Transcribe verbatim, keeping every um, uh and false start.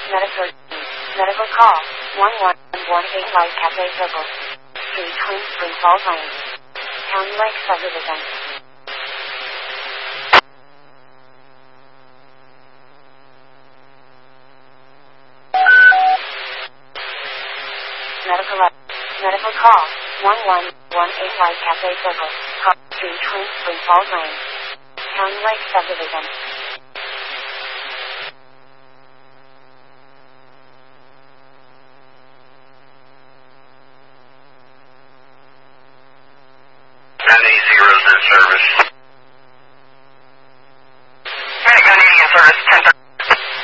Medical, medical call, one one one eight Light Cafe Circle, three Twin Spring Falls Lane, Town Lake Subdivision. Medical, medical call, one one one eight Light Cafe Circle, three Twin Spring Falls Lane, Town Lake Subdivision. nine eight zero is in service.